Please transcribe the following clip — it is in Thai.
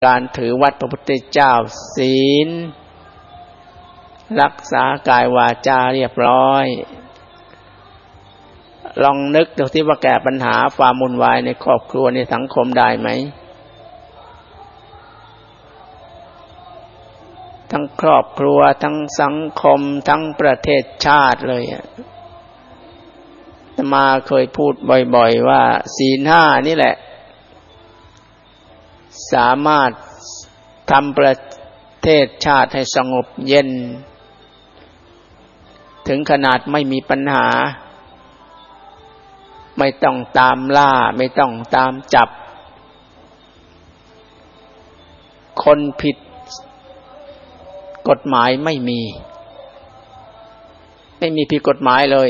การถือวัดพระพุทธเจ้าศีลรักษากายวาจาเรียบร้อยลองนึกดูที่ว่าแก้ปัญหาความวุ่นวายในครอบครัวในสังคมได้ไหมทั้งครอบครัวทั้งสังคมทั้งประเทศชาติเลยอาตมาเคยพูดบ่อยๆว่าศีลห้านี่แหละสามารถทำประเทศชาติให้สงบเย็นถึงขนาดไม่มีปัญหาไม่ต้องตามล่าไม่ต้องตามจับคนผิดกฎหมายไม่มีผิดกฎหมายเลย